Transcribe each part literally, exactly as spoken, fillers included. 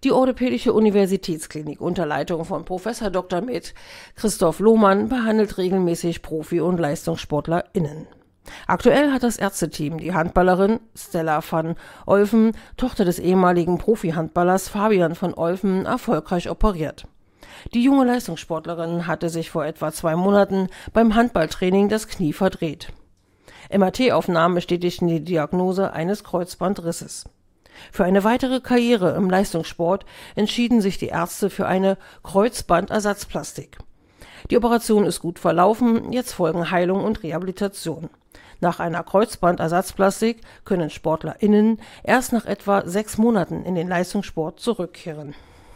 Die Orthopädische Universitätsklinik unter Leitung von Professor Doktor med. Christoph Lohmann behandelt regelmäßig Profi- und LeistungssportlerInnen. Aktuell hat das Ärzteteam die Handballerin Stella van Olven, Tochter des ehemaligen Profi-Handballers Fabian van Olven, erfolgreich operiert. Die junge Leistungssportlerin hatte sich vor etwa zwei Monaten beim Handballtraining das Knie verdreht. M R T-Aufnahmen bestätigten die Diagnose eines Kreuzbandrisses. Für eine weitere Karriere im Leistungssport entschieden sich die Ärzte für eine Kreuzbandersatzplastik. Die Operation ist gut verlaufen, jetzt folgen Heilung und Rehabilitation. Nach einer Kreuzbandersatzplastik können SportlerInnen erst nach etwa sechs Monaten in den Leistungssport zurückkehren.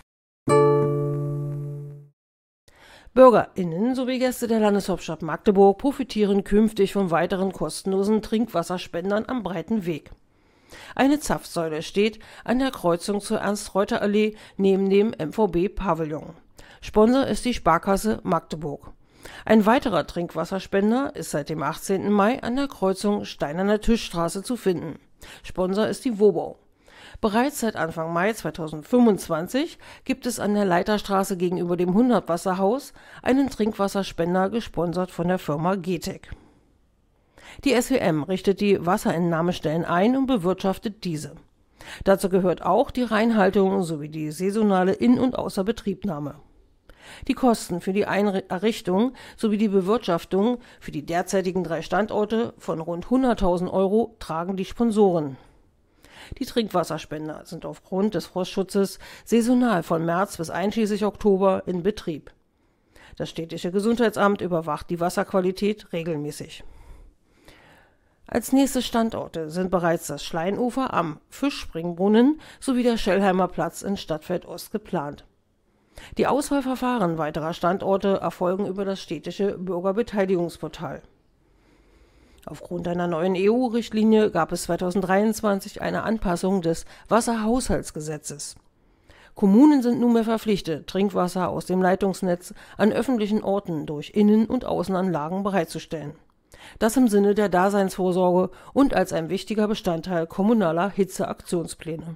BürgerInnen sowie Gäste der Landeshauptstadt Magdeburg profitieren künftig von weiteren kostenlosen Trinkwasserspendern am Breiten Weg. Eine Zapfsäule steht an der Kreuzung zur Ernst-Reuter-Allee neben dem M V B-Pavillon. Sponsor ist die Sparkasse Magdeburg. Ein weiterer Trinkwasserspender ist seit dem achtzehnten Mai an der Kreuzung Steinerne Tischstraße zu finden. Sponsor ist die Wobo. Bereits seit Anfang Mai zweitausendfünfundzwanzig gibt es an der Leiterstraße gegenüber dem Hundertwasserhaus einen Trinkwasserspender, gesponsert von der Firma Getec. Die S W M richtet die Wasserentnahmestellen ein und bewirtschaftet diese. Dazu gehört auch die Reinhaltung sowie die saisonale In- und Außerbetriebnahme. Die Kosten für die Errichtung sowie die Bewirtschaftung für die derzeitigen drei Standorte von rund hunderttausend Euro tragen die Sponsoren. Die Trinkwasserspender sind aufgrund des Frostschutzes saisonal von März bis einschließlich Oktober in Betrieb. Das städtische Gesundheitsamt überwacht die Wasserqualität regelmäßig. Als nächste Standorte sind bereits das Schleinufer am Fischspringbrunnen sowie der Schellheimer Platz in Stadtfeld Ost geplant. Die Auswahlverfahren weiterer Standorte erfolgen über das städtische Bürgerbeteiligungsportal. Aufgrund einer neuen E U-Richtlinie gab es zweitausenddreiundzwanzig eine Anpassung des Wasserhaushaltsgesetzes. Kommunen sind nunmehr verpflichtet, Trinkwasser aus dem Leitungsnetz an öffentlichen Orten durch Innen- und Außenanlagen bereitzustellen. Das im Sinne der Daseinsvorsorge und als ein wichtiger Bestandteil kommunaler Hitzeaktionspläne.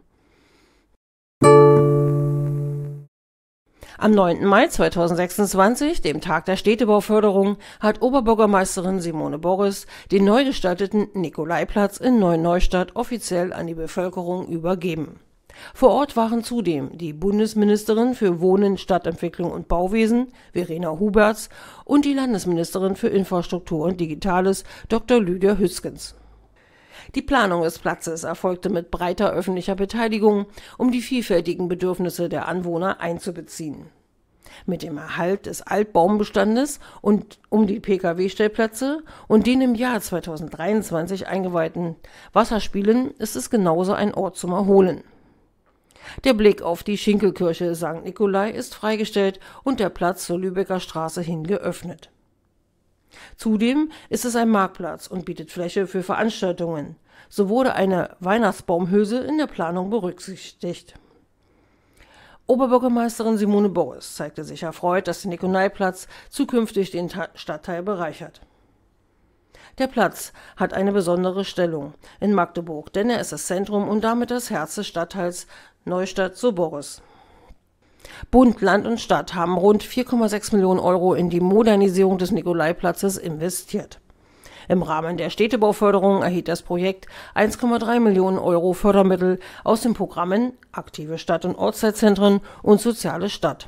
Am neunten Mai zweitausendsechsundzwanzig, dem Tag der Städtebauförderung, hat Oberbürgermeisterin Simone Boris den neu gestalteten Nikolaiplatz in Neuneustadt offiziell an die Bevölkerung übergeben. Vor Ort waren zudem die Bundesministerin für Wohnen, Stadtentwicklung und Bauwesen, Verena Huberts, und die Landesministerin für Infrastruktur und Digitales, Doktor Lydia Hüskens. Die Planung des Platzes erfolgte mit breiter öffentlicher Beteiligung, um die vielfältigen Bedürfnisse der Anwohner einzubeziehen. Mit dem Erhalt des Altbaumbestandes und um die Pkw-Stellplätze und den im Jahr zweitausenddreiundzwanzig eingeweihten Wasserspielen ist es genauso ein Ort zum Erholen. Der Blick auf die Schinkelkirche Sankt Nikolai ist freigestellt und der Platz zur Lübecker Straße hin geöffnet. Zudem ist es ein Marktplatz und bietet Fläche für Veranstaltungen. So wurde eine Weihnachtsbaumhülse in der Planung berücksichtigt. Oberbürgermeisterin Simone Boris zeigte sich erfreut, dass der Nikolaiplatz zukünftig den Stadtteil bereichert. Der Platz hat eine besondere Stellung in Magdeburg, denn er ist das Zentrum und damit das Herz des Stadtteils Neustadt zu Boris. Bund, Land und Stadt haben rund vier Komma sechs Millionen Euro in die Modernisierung des Nikolaiplatzes investiert. Im Rahmen der Städtebauförderung erhielt das Projekt eins Komma drei Millionen Euro Fördermittel aus den Programmen Aktive Stadt- und Ortsteilzentren und Soziale Stadt.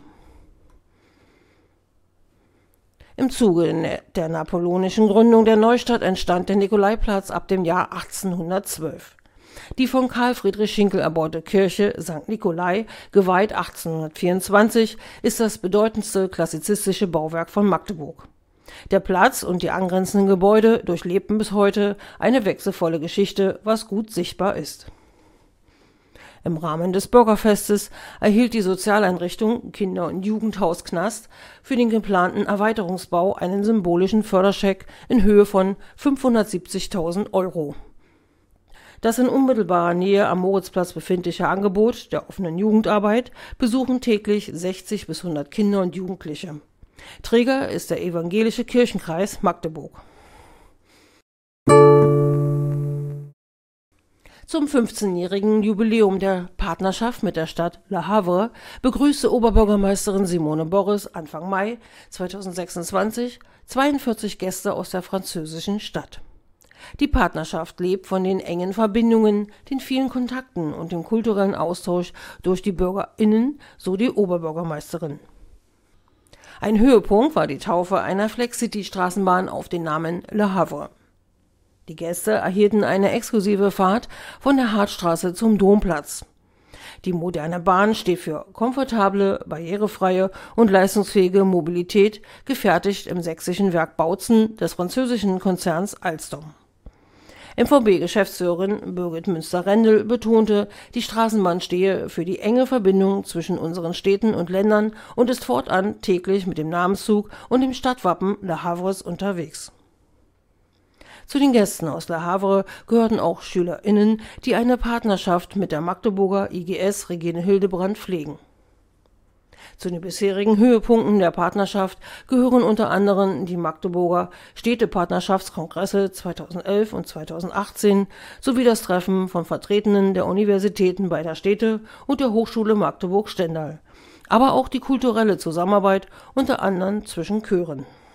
Im Zuge der napoleonischen Gründung der Neustadt entstand der Nikolaiplatz ab dem Jahr achtzehnhundertzwölf. Die von Karl Friedrich Schinkel erbaute Kirche Sankt Nikolai, geweiht achtzehnhundertvierundzwanzig, ist das bedeutendste klassizistische Bauwerk von Magdeburg. Der Platz und die angrenzenden Gebäude durchlebten bis heute eine wechselvolle Geschichte, was gut sichtbar ist. Im Rahmen des Bürgerfestes erhielt die Sozialeinrichtung Kinder- und Jugendhaus Knast für den geplanten Erweiterungsbau einen symbolischen Förderscheck in Höhe von fünfhundertsiebzigtausend Euro. Das in unmittelbarer Nähe am Moritzplatz befindliche Angebot der offenen Jugendarbeit besuchen täglich sechzig bis hundert Kinder und Jugendliche. Träger ist der Evangelische Kirchenkreis Magdeburg. Zum fünfzehnjährigen Jubiläum der Partnerschaft mit der Stadt Le Havre begrüßte Oberbürgermeisterin Simone Boris Anfang Mai zweitausendsechsundzwanzig zweiundvierzig Gäste aus der französischen Stadt. Die Partnerschaft lebt von den engen Verbindungen, den vielen Kontakten und dem kulturellen Austausch durch die BürgerInnen, so die Oberbürgermeisterin. Ein Höhepunkt war die Taufe einer Flexcity-Straßenbahn auf den Namen Le Havre. Die Gäste erhielten eine exklusive Fahrt von der Hartstraße zum Domplatz. Die moderne Bahn steht für komfortable, barrierefreie und leistungsfähige Mobilität, gefertigt im sächsischen Werk Bautzen des französischen Konzerns Alstom. M V B-Geschäftsführerin Birgit Münster-Rendel betonte, die Straßenbahn stehe für die enge Verbindung zwischen unseren Städten und Ländern und ist fortan täglich mit dem Namenszug und dem Stadtwappen Le Havres unterwegs. Zu den Gästen aus Le Havre gehörten auch SchülerInnen, die eine Partnerschaft mit der Magdeburger I G S Regine Hildebrand pflegen. Zu den bisherigen Höhepunkten der Partnerschaft gehören unter anderem die Magdeburger Städtepartnerschaftskongresse zweitausendelf und zweitausendachtzehn sowie das Treffen von Vertretenden der Universitäten beider Städte und der Hochschule Magdeburg-Stendal, aber auch die kulturelle Zusammenarbeit unter anderem zwischen Chören.